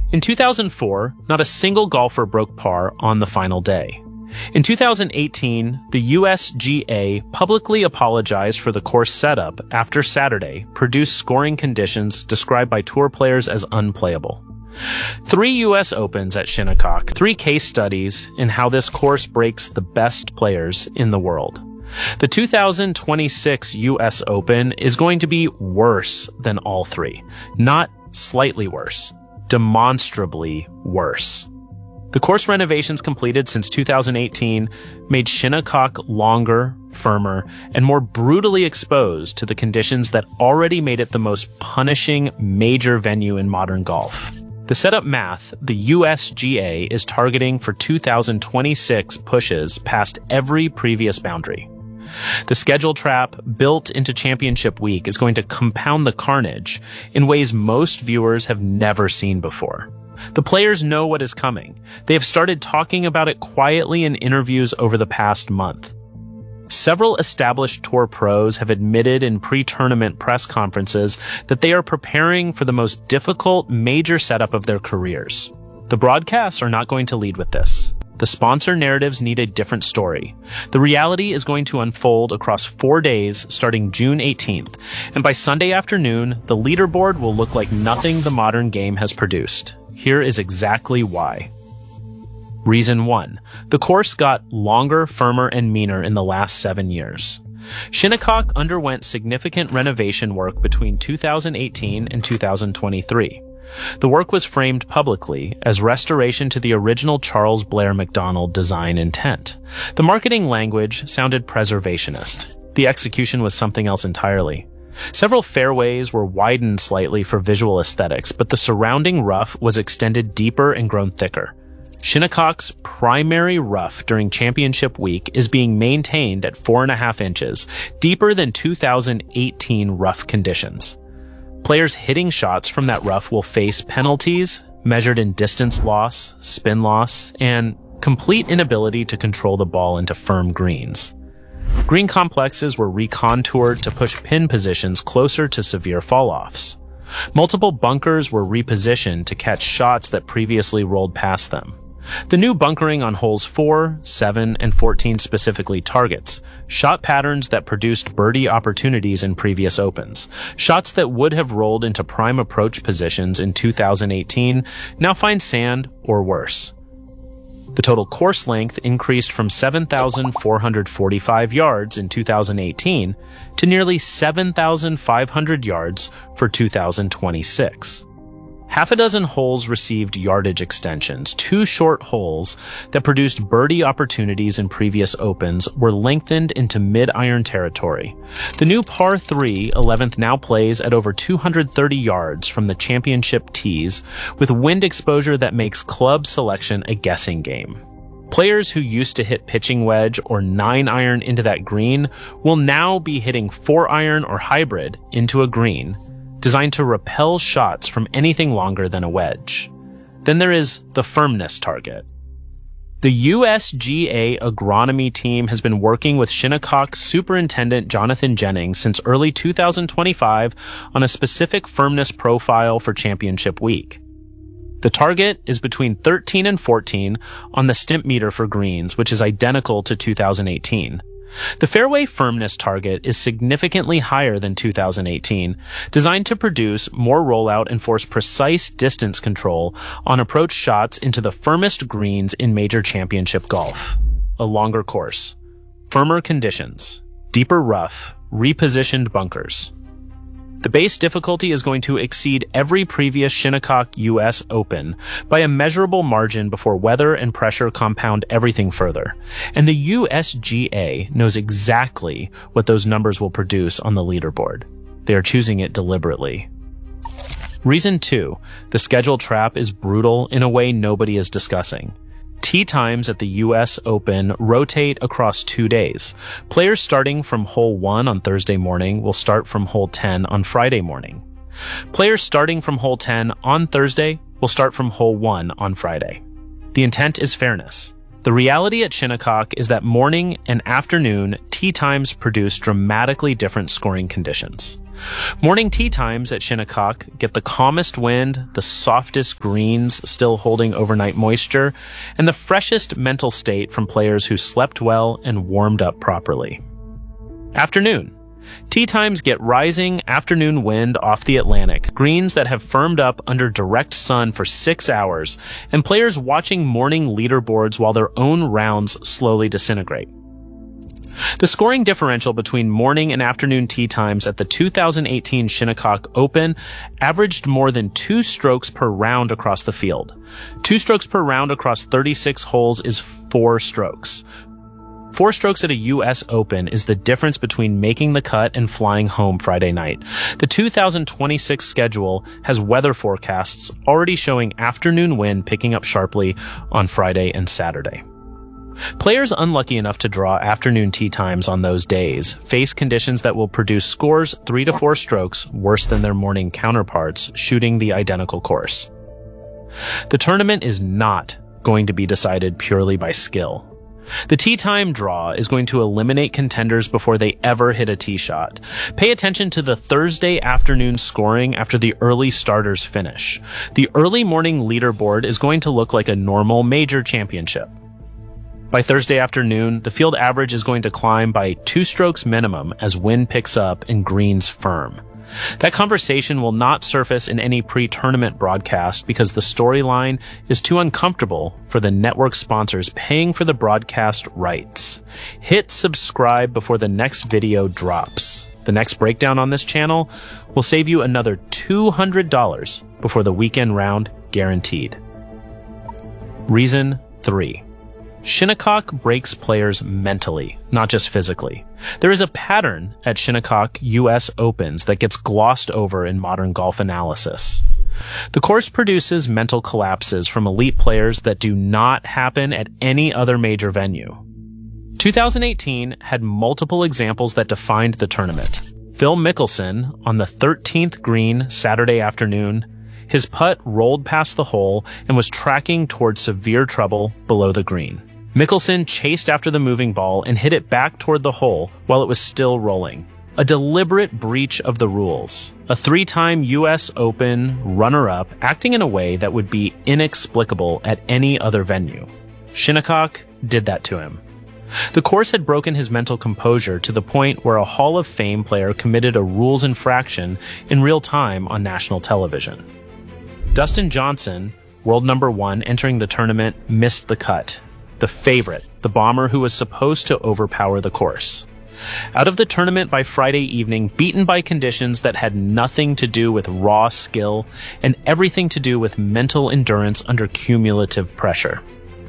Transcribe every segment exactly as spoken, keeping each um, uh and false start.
In two thousand four, not a single golfer broke par on the final day. In two thousand eighteen, the U S G A publicly apologized for the course setup after Saturday produced scoring conditions described by tour players as unplayable. Three U S Opens at Shinnecock, three case studies in how this course breaks the best players in the world. The two thousand twenty-six U S Open is going to be worse than all three. Not slightly worse, demonstrably worse. The course renovations completed since two thousand eighteen made Shinnecock longer, firmer, and more brutally exposed to the conditions that already made it the most punishing major venue in modern golf. The setup math the U S G A is targeting for two thousand twenty-six pushes past every previous boundary. The schedule trap built into Championship Week is going to compound the carnage in ways most viewers have never seen before. The players know what is coming. They have started talking about it quietly in interviews over the past month. Several established tour pros have admitted in pre-tournament press conferences that they are preparing for the most difficult major setup of their careers. The broadcasts are not going to lead with this. The sponsor narratives need a different story. The reality is going to unfold across four days starting June eighteenth, and by Sunday afternoon, the leaderboard will look like nothing the modern game has produced. Here is exactly why. Reason one. The course got longer, firmer, and meaner in the last seven years. Shinnecock underwent significant renovation work between two thousand eighteen and two thousand twenty-three. The work was framed publicly as restoration to the original Charles Blair Macdonald design intent. The marketing language sounded preservationist. The execution was something else entirely. Several fairways were widened slightly for visual aesthetics, but the surrounding rough was extended deeper and grown thicker. Shinnecock's primary rough during Championship Week is being maintained at four and a half inches, deeper than two thousand eighteen rough conditions. Players hitting shots from that rough will face penalties measured in distance loss, spin loss, and complete inability to control the ball into firm greens. Green complexes were recontoured to push pin positions closer to severe fall-offs. Multiple bunkers were repositioned to catch shots that previously rolled past them. The new bunkering on holes four, seven, and fourteen specifically targets shot patterns that produced birdie opportunities in previous Opens. Shots that would have rolled into prime approach positions in two thousand eighteen now find sand or worse. The total course length increased from seven thousand four hundred forty-five yards in two thousand eighteen to nearly seven thousand five hundred yards for two thousand twenty-six. Half a dozen holes received yardage extensions. Two short holes that produced birdie opportunities in previous Opens were lengthened into mid-iron territory. The new par three eleventh now plays at over two hundred thirty yards from the championship tees, with wind exposure that makes club selection a guessing game. Players who used to hit pitching wedge or nine iron into that green will now be hitting four iron or hybrid into a green, designed to repel shots from anything longer than a wedge. Then there is the firmness target. The U S G A agronomy team has been working with Shinnecock Superintendent Jonathan Jennings since early two thousand twenty-five on a specific firmness profile for Championship Week. The target is between thirteen and fourteen on the Stimpmeter for greens, which is identical to two thousand eighteen. The fairway firmness target is significantly higher than two thousand eighteen, designed to produce more rollout and force precise distance control on approach shots into the firmest greens in major championship golf. A longer course, firmer conditions, deeper rough, repositioned bunkers. The base difficulty is going to exceed every previous Shinnecock U S Open by a measurable margin before weather and pressure compound everything further. And the U S G A knows exactly what those numbers will produce on the leaderboard. They are choosing it deliberately. Reason two, the schedule trap is brutal in a way nobody is discussing. Tee times at the U S Open rotate across two days. Players starting from hole one on Thursday morning will start from hole ten on Friday morning. Players starting from hole ten on Thursday will start from hole one on Friday. The intent is fairness. The reality at Shinnecock is that morning and afternoon tee times produce dramatically different scoring conditions. Morning tee times at Shinnecock get the calmest wind, the softest greens still holding overnight moisture, and the freshest mental state from players who slept well and warmed up properly. Afternoon. Tee times get rising afternoon wind off the Atlantic, greens that have firmed up under direct sun for six hours, and players watching morning leaderboards while their own rounds slowly disintegrate. The scoring differential between morning and afternoon tee times at the two thousand eighteen Shinnecock Open averaged more than two strokes per round across the field. Two strokes per round across thirty-six holes is four strokes. Four strokes at a U S Open is the difference between making the cut and flying home Friday night. The two thousand twenty-six schedule has weather forecasts already showing afternoon wind picking up sharply on Friday and Saturday. Players unlucky enough to draw afternoon tee times on those days face conditions that will produce scores three to four strokes worse than their morning counterparts shooting the identical course. The tournament is not going to be decided purely by skill. The tee time draw is going to eliminate contenders before they ever hit a tee shot. Pay attention to the Thursday afternoon scoring after the early starters finish. The early morning leaderboard is going to look like a normal major championship. By Thursday afternoon, the field average is going to climb by two strokes minimum as wind picks up and greens firm. That conversation will not surface in any pre-tournament broadcast because the storyline is too uncomfortable for the network sponsors paying for the broadcast rights. Hit subscribe before the next video drops. The next breakdown on this channel will save you another two hundred dollars before the weekend round, guaranteed. Reason three. Shinnecock breaks players mentally, not just physically. There is a pattern at Shinnecock U S Opens that gets glossed over in modern golf analysis. The course produces mental collapses from elite players that do not happen at any other major venue. two thousand eighteen had multiple examples that defined the tournament. Phil Mickelson on the thirteenth green Saturday afternoon, his putt rolled past the hole and was tracking towards severe trouble below the green. Mickelson chased after the moving ball and hit it back toward the hole while it was still rolling. A deliberate breach of the rules. A three-time U S Open runner-up acting in a way that would be inexplicable at any other venue. Shinnecock did that to him. The course had broken his mental composure to the point where a Hall of Fame player committed a rules infraction in real time on national television. Dustin Johnson, world number one entering the tournament, missed the cut. The favorite, the bomber who was supposed to overpower the course. Out of the tournament by Friday evening, beaten by conditions that had nothing to do with raw skill and everything to do with mental endurance under cumulative pressure.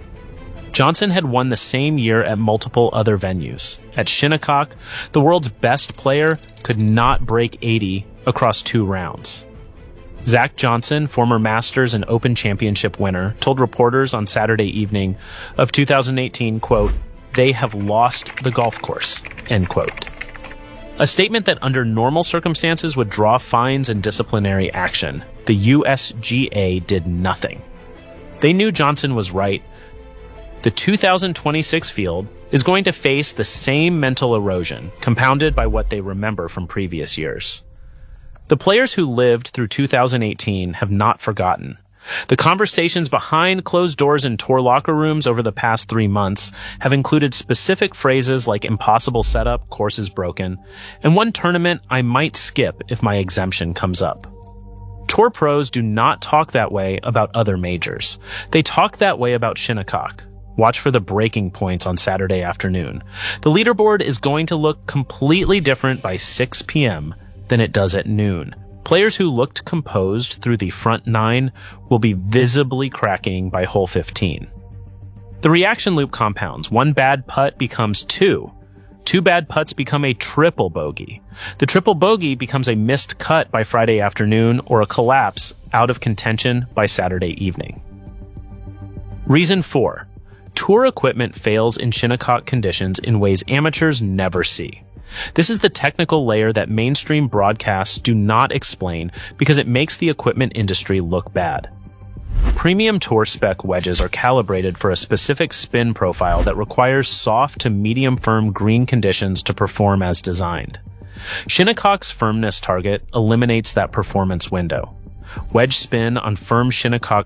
Johnson had won the same year at multiple other venues. At Shinnecock, the world's best player could not break eighty across two rounds. Zach Johnson, former Masters and Open Championship winner, told reporters on Saturday evening of two thousand eighteen, quote, "They have lost the golf course," end quote. A statement that under normal circumstances would draw fines and disciplinary action. The U S G A did nothing. They knew Johnson was right. The two thousand twenty-six field is going to face the same mental erosion, compounded by what they remember from previous years. The players who lived through two thousand eighteen have not forgotten. The conversations behind closed doors in tour locker rooms over the past three months have included specific phrases like impossible setup, course is broken, and one tournament I might skip if my exemption comes up. Tour pros do not talk that way about other majors. They talk that way about Shinnecock. Watch for the breaking points on Saturday afternoon. The leaderboard is going to look completely different by six p.m. than it does at noon. Players who looked composed through the front nine will be visibly cracking by hole fifteen. The reaction loop compounds. One bad putt becomes two. Two bad putts become a triple bogey. The triple bogey becomes a missed cut by Friday afternoon or a collapse out of contention by Saturday evening. Reason four. Tour equipment fails in Shinnecock conditions in ways amateurs never see. This is the technical layer that mainstream broadcasts do not explain because it makes the equipment industry look bad. Premium tour spec wedges are calibrated for a specific spin profile that requires soft to medium firm green conditions to perform as designed. Shinnecock's firmness target eliminates that performance window. Wedge spin on firm Shinnecock